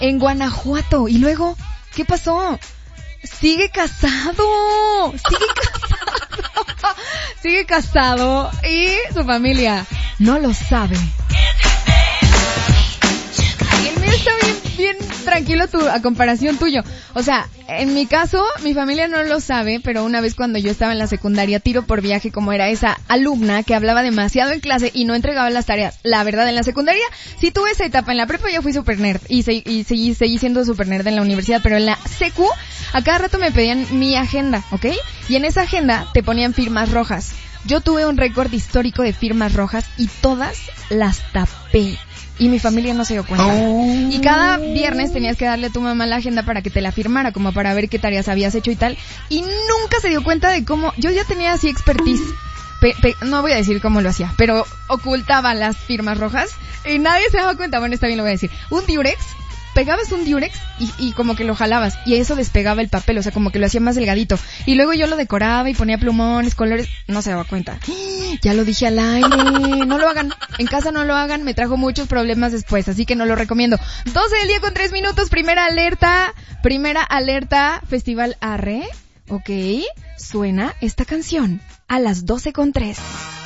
en Guanajuato. Y luego, ¿qué pasó? Sigue casado. Sigue casado y su familia no lo sabe. El mío está bien tranquilo a comparación tuyo. O sea, en mi caso, mi familia no lo sabe, pero una vez cuando yo estaba en la secundaria, tiro por viaje, como era esa alumna que hablaba demasiado en clase y no entregaba las tareas. La verdad, en la secundaria sí tuve esa etapa. En la prepa yo fui super nerd y seguí siendo super nerd en la universidad, pero en la secu, a cada rato me pedían mi agenda, ¿ok? Y en esa agenda te ponían firmas rojas. Yo tuve un récord histórico de firmas rojas y todas las tapé. Y mi familia no se dio cuenta. Y cada viernes tenías que darle a tu mamá la agenda para que te la firmara, como para ver qué tareas habías hecho y tal. Y nunca se dio cuenta de cómo... Yo ya tenía así expertise. No voy a decir cómo lo hacía, pero ocultaba las firmas rojas y nadie se daba cuenta. Bueno, está bien, lo voy a decir. Un diurex. Pegabas un diurex y como que lo jalabas y eso despegaba el papel, o sea, como que lo hacía más delgadito. Y luego yo lo decoraba y ponía plumones, colores, no se daba cuenta. Ya lo dije al aire, no lo hagan, en casa no lo hagan, me trajo muchos problemas después, así que no lo recomiendo. 12 del día con 3 minutos, primera alerta, Festival Arre, ok, suena esta canción a las 12 con 3.